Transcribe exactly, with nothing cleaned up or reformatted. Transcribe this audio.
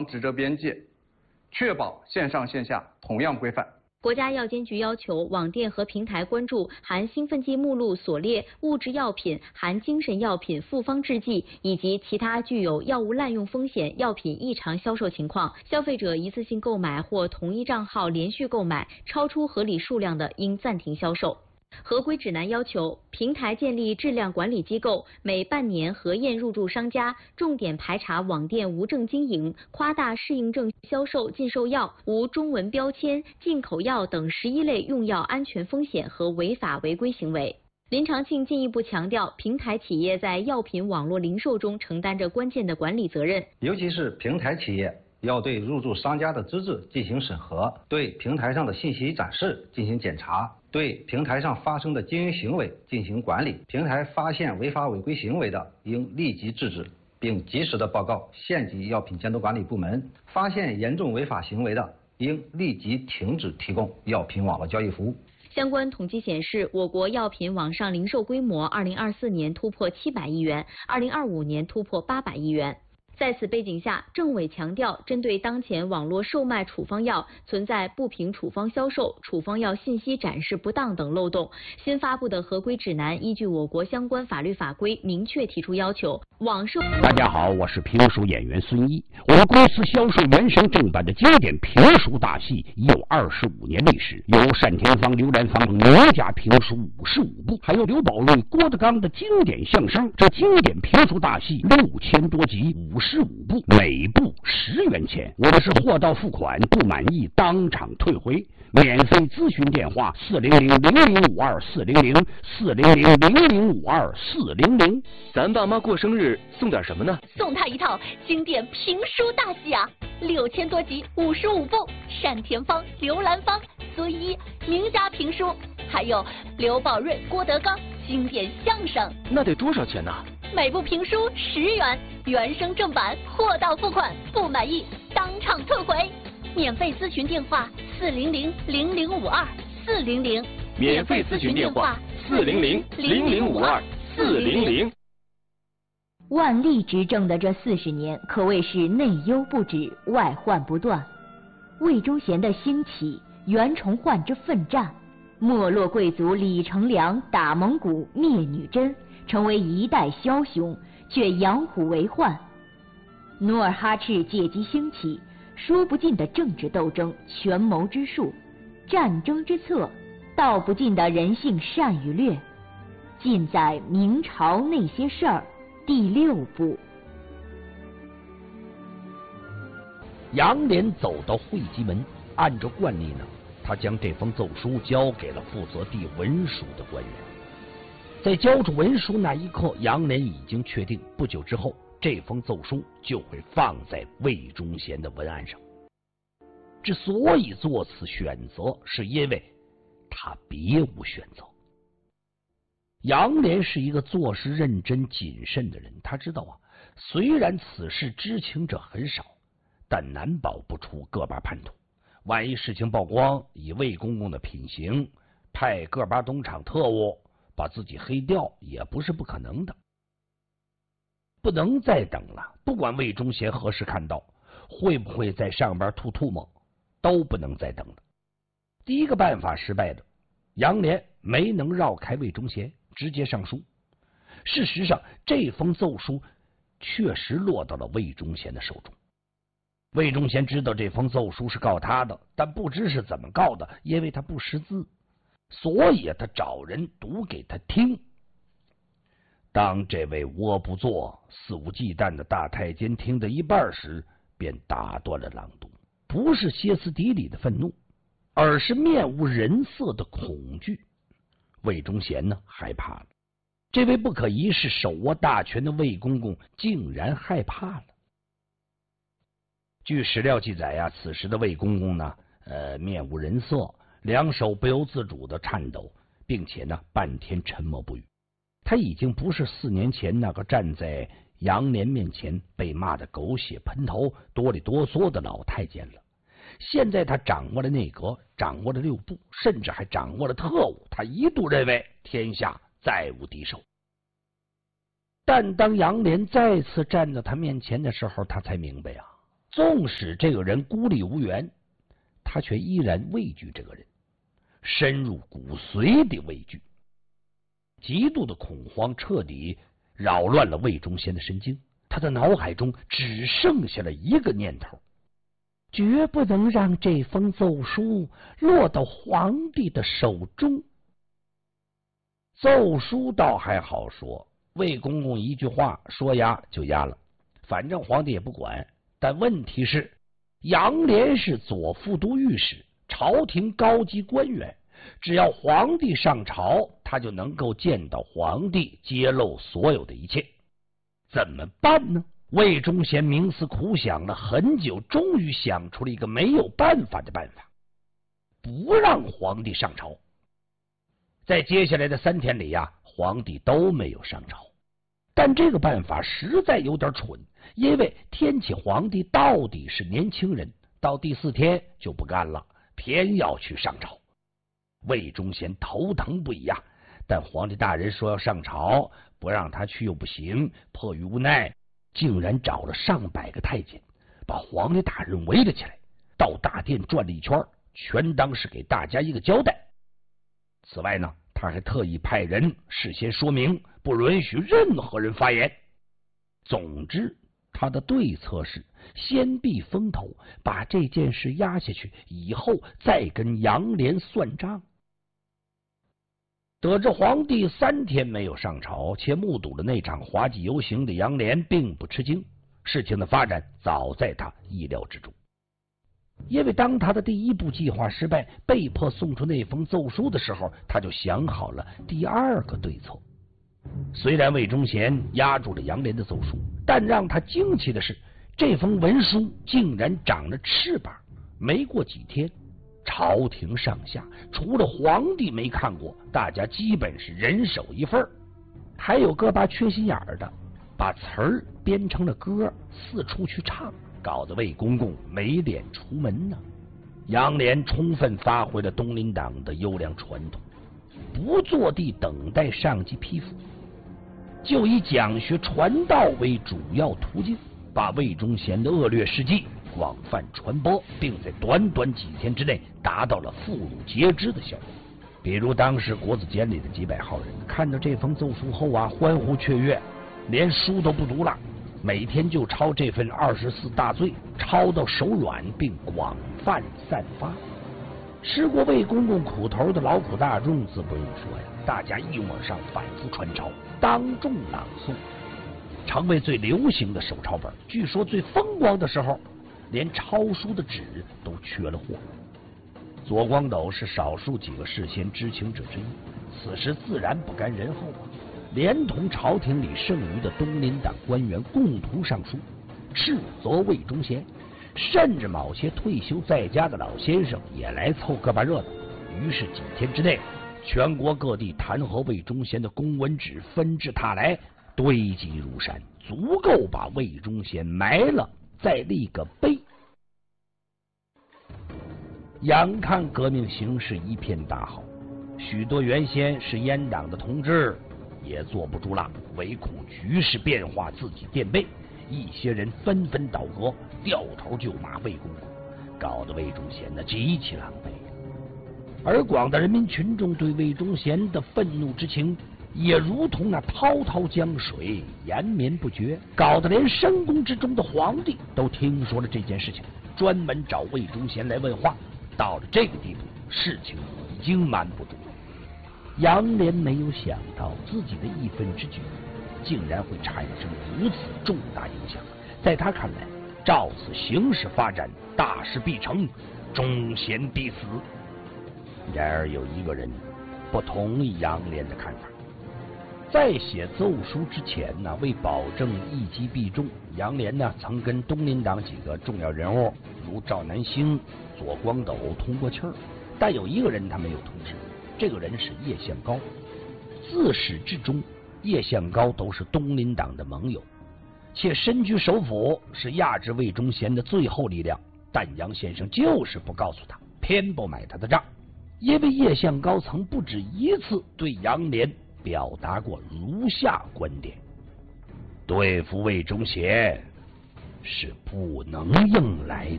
指责边界，确保线上线下同样规范。 国家药监局要求网店和平台关注含兴奋剂目录所列物质药品、含精神药品复方制剂以及其他具有药物滥用风险药品异常销售情况。消费者一次性购买或同一账号连续购买超出合理数量的，应暂停销售。合规指南要求，平台建立质量管理机构，每半年核验入驻商家，重点排查网店无证经营、夸大适应症销售禁售药、无中文标签、进口药等十一类用药安全风险和违法违规行为。林长庆进一步强调，平台企业在药品网络零售中承担着关键的管理责任， 尤其是平台企业要对入驻商家的资质进行审核，对平台上的信息展示进行检查，对平台上发生的经营行为进行管理。平台发现违法违规行为的，应立即制止，并及时的报告县级药品监督管理部门。发现严重违法行为的，应立即停止提供药品网络交易服务。 相关统计显示，我国药品网上零售规模二零二四年突破七百亿元，二零二五年突破八百亿元。在此背景下，政委强调，针对当前网络售卖处方药存在不凭处方销售、处方药信息展示不当等漏洞，新发布的合规指南依据我国相关法律法规，明确提出要求，网售。 大家好，我是评书演员孙一。我们公司销售原声正版的经典评书大戏已有二十五年历史，有单田芳、刘兰芳名家评书五十五部，还有刘宝瑞、郭德纲的经典相声。这经典评书大戏六千多集，五十五部，每部十元钱。我们是货到付款，不满意当场退回。免费咨询电话：四零零零零五二四零零四零零零零五二四零零。 咱爸妈过生日送点什么呢？ 送他一套经典评书大戏啊，六千多集，五十五部，单田芳、刘兰芳、孙一名家评书，还有刘宝瑞、郭德纲经典相声。 那得多少钱呢？ 每部评书十元，原声正版，货到付款，不满意当场退回。免费咨询电话：四零零零零五二四零零。 免费咨询电话：四零零零零五二四零零。 万历执政的这四十年，可谓是内忧不止，外患不断。魏忠贤的兴起，袁崇焕之奋战，没落贵族李成梁打蒙古灭女真，成为一代枭雄，却养虎为患。努尔哈赤借机兴起，说不尽的政治斗争、权谋之术、战争之策，道不尽的人性善与劣，尽在明朝那些事儿第六部。 杨涟走到会稽门，按照惯例呢，他将这封奏书交给了负责递文书的官员。在交出文书那一刻，杨涟已经确定，不久之后，这封奏书就会放在魏忠贤的文案上。之所以做此选择，是因为他别无选择。杨涟是一个做事认真谨慎的人，他知道啊，虽然此事知情者很少，但难保不出个把叛徒。万一事情曝光，以魏公公的品行，派个把东厂特务把自己黑掉，也不是不可能的。不能再等了，不管魏忠贤何时看到，会不会在上边吐吐沫，都不能再等了。第一个办法失败的，杨涟没能绕开魏忠贤，直接上书。事实上，这封奏书确实落到了魏忠贤的手中。魏忠贤知道这封奏书是告他的，但不知是怎么告的，因为他不识字，所以他找人读给他听。当这位窝不坐、肆无忌惮的大太监听到一半时，便打断了朗读，不是歇斯底里的愤怒，而是面无人色的恐惧。魏忠贤呢，害怕了。这位不可一世、手握大权的魏公公竟然害怕了。据史料记载呀、啊，此时的魏公公呢，呃，面无人色，两手不由自主的颤抖，并且呢，半天沉默不语。他已经不是四年前那个站在杨涟面前被骂得狗血喷头、哆里哆嗦的老太监了。现在他掌握了内阁，掌握了六部，甚至还掌握了特务。他一度认为天下再无敌手。但当杨涟再次站在他面前的时候，他才明白啊， 纵使这个人孤立无援，他却依然畏惧这个人，深入骨髓的畏惧。极度的恐慌彻底扰乱了魏忠贤的神经，他的脑海中只剩下了一个念头：绝不能让这封奏书落到皇帝的手中。奏书倒还好说，魏公公一句话说压就压了，反正皇帝也不管。但问题是，杨涟是左副都御史，朝廷高级官员，只要皇帝上朝，他就能够见到皇帝，揭露所有的一切。怎么办呢？魏忠贤冥思苦想了很久，终于想出了一个没有办法的办法，不让皇帝上朝。在接下来的三天里呀，皇帝都没有上朝。但这个办法实在有点蠢，因为天启皇帝到底是年轻人，到第四天就不干了，偏要去上朝。魏忠贤头疼不已呀，但皇帝大人说要上朝，不让他去又不行，迫于无奈，竟然找了上百个太监，把皇帝大人围了起来，到大殿转了一圈，全当是给大家一个交代。此外呢，他还特意派人事先说明，不允许任何人发言。总之，他的对策是先避风头，把这件事压下去，以后再跟杨涟算账。得知皇帝三天没有上朝，且目睹了那场滑稽游行的杨涟并不吃惊，事情的发展早在他意料之中。因为当他的第一步计划失败，被迫送出那封奏书的时候，他就想好了第二个对策。虽然魏忠贤压住了杨涟的奏书，但让他惊奇的是，这封文书竟然长了翅膀。没过几天，朝廷上下除了皇帝没看过，大家基本是人手一份。还有个把缺心眼儿的，把词儿编成了歌，四处去唱，搞得魏公公没脸出门呢。杨涟充分发挥了东林党的优良传统，不坐地等待上级批复，就以讲学传道为主要途径，把魏忠贤的恶劣事迹广泛传播，并在短短几天之内达到了妇孺皆知的效果。比如当时国子监里的几百号人看到这封奏书后啊，欢呼雀跃，连书都不读了，每天就抄这份二十四大罪，抄到手软，并广泛散发。吃过魏公公苦头的劳苦大众自不用说呀，大家一往上反复传抄，当众朗诵，成为最流行的手抄本。据说最风光的时候，连抄书的纸都缺了货。左光斗是少数几个事先知情者之一，此时自然不甘人后啊，连同朝廷里剩余的东林党官员共同上书，斥责魏忠贤，甚至某些退休在家的老先生也来凑个把热闹。于是几天之内，全国各地弹劾魏忠贤的公文纸纷至沓来，堆积如山，足够把魏忠贤埋了，再立个碑。眼看革命形势一片大好，许多原先是阉党的同志也坐不住了，唯恐局势变化自己垫背，一些人纷纷倒戈，掉头就骂魏公公，搞得魏忠贤呢极其狼狈。而广大人民群众对魏忠贤的愤怒之情也如同那滔滔江水，延绵不绝，搞得连深宫之中的皇帝都听说了这件事情，专门找魏忠贤来问话。到了这个地步，事情已经瞒不住了。杨涟没有想到自己的一分之举竟然会产生如此重大影响，在他看来，照此形势发展，大事必成，忠贤必死。然而有一个人不同意杨涟的看法。在写奏书之前呢，为保证一击必中，杨涟呢曾跟东林党几个重要人物如赵南星、左光斗通过气儿，但有一个人他没有通知，这个人是叶向高。自始至终，叶向高都是东林党的盟友，且身居首辅，是压制魏忠贤的最后力量。但杨先生就是不告诉他，偏不买他的账，因为叶向高曾不止一次对杨涟表达过如下观点：对付魏忠贤， 是不能硬来的。